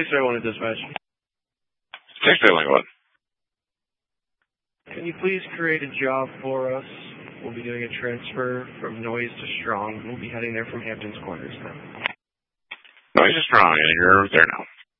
601 to dispatch. 601. Can you please create a job for us? We'll be doing a transfer from Noise to Strong. We'll be heading there from Hampton's Corners now. Noise is Strong, and you're there now.